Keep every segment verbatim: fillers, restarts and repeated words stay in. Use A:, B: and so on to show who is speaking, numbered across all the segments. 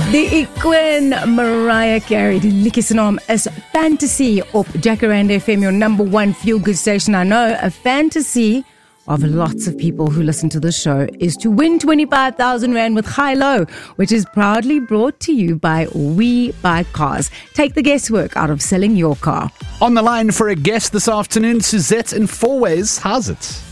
A: Die Queen Mariah Carey, die liedjie se naam is Fantasy op Jacaranda F M, your number one feel-good station. I know a fantasy of lots of people who listen to the show is to win twenty-five thousand rand with High Low, which is proudly brought to you by We Buy Cars. Take the guesswork out of selling your car.
B: On the line for a guest this afternoon, Suzette in Fourways. How's it?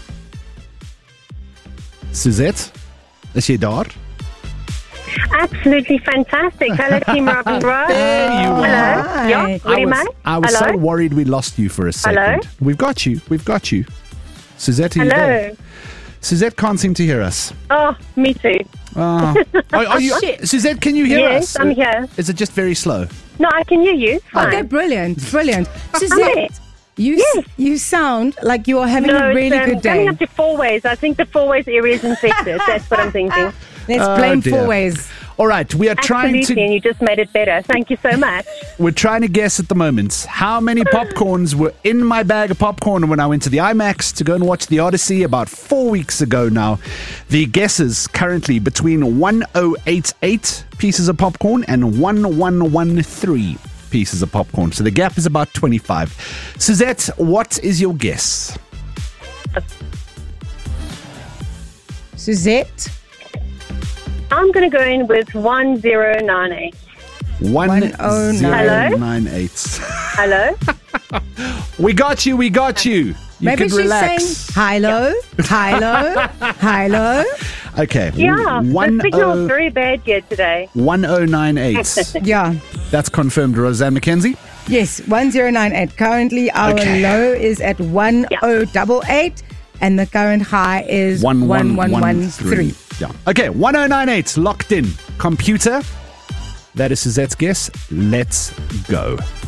B: Suzette, is jy daar?
C: Absolutely fantastic. Hello, Team Robin Ross.
B: There you
C: Hello.
B: are.
C: Yeah,
B: I
C: Woody
B: was,
C: Man.
B: I was
C: Hello.
B: so worried we lost you for a second.
C: Hello?
B: We've got you. We've got you. Suzette, are you
C: Hello.
B: there? Suzette can't seem to hear us.
C: Oh, me too.
B: Oh. Are, are you,
A: Shit.
B: Suzette, can you hear
C: Yes,
B: us?
C: I'm here.
B: Is it just very slow?
C: No, I can hear you. Fine.
A: Okay, brilliant, brilliant.
C: there.
A: Suzette, you,
C: Yes.
A: you sound like you are having
C: No,
A: a really
C: it's, um,
A: good day.
C: coming up to four ways. I think the four ways area is infected. That's what I'm thinking.
A: Let's
B: Oh,
A: blame
B: dear.
A: Fourways.
B: All right, we are trying
C: Absolutely,
B: to
C: and you just made it better. Thank you so much.
B: we're trying to guess at the moment how many popcorns were in my bag of popcorn when I went to the IMAX to go and watch The Odyssey about four weeks ago now. The guesses currently between one thousand eighty-eight pieces of popcorn and one thousand thirteen pieces of popcorn. So the gap is about twenty-five. Suzette, what is your guess?
A: Suzette,
C: I'm going to go in with one zero nine eight.
B: one
A: oh
B: zero nine eight.
C: Hello?
B: We got you, we got you. You
A: maybe
B: can
A: she's
B: relax.
A: saying high-low, high-low, high-low.
B: Okay.
C: Yeah,
B: one
C: the signal's
B: oh-
C: very bad here today.
B: one thousand ninety-eight.
A: Yeah.
B: That's confirmed, Roseanne McKenzie.
A: Yes, one zero nine eight. Currently, our
B: Okay.
A: low is at one thousand eighty-eight, and the current high is
B: one
A: one
B: one
A: one
B: one
A: one
B: three.
A: three.
B: Yeah. Okay, one thousand ninety-eight locked in. Computer. That is Suzette's guess. Let's go.